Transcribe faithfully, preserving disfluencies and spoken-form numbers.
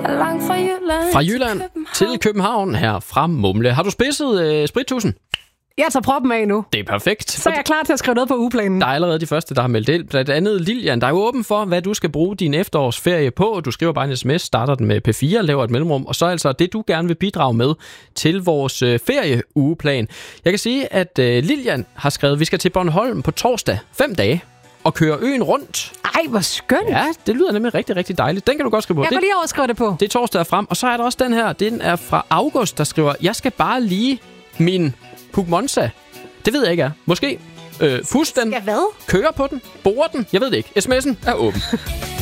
Langt fra Jylland, Fra Jylland til København her fra Mumle. Har du spidset øh, sprittusen? Jeg tager proppen af nu. Det er perfekt. Så er jeg klar til at skrive noget på ugeplanen. Der er allerede de første, der har meldt ind. Blandt andet Lilian, der er jo åben for, hvad du skal bruge din efterårsferie på. Du skriver bare en sms, starter den med P fire, laver et mellemrum, og så altså det, du gerne vil bidrage med til vores øh, ferieueplan. Jeg kan sige, at øh, Lilian har skrevet, at vi skal til Bornholm på torsdag, fem dage, og køre øen rundt. Ej, hvor skønt. Ja, det lyder nemlig rigtig, rigtig dejligt. Den kan du godt skrive på. Jeg kan lige overskrive det på. Det er torsdag frem, og så er der også den her. Den er fra August, der skriver, jeg skal bare lige min Pugmonza. Det ved jeg ikke er. Måske øh, pus den, Ja, hvad? køre på den, bore den. Jeg ved det ikke. sms'en er åben.